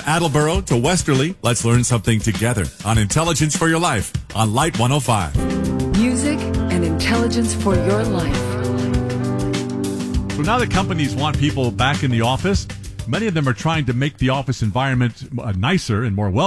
Attleboro to Westerly, let's learn something together on Intelligence for Your Life on Light 105. Music and intelligence for your life. So now that companies want people back in the office, many of them are trying to make the office environment nicer and more welcoming.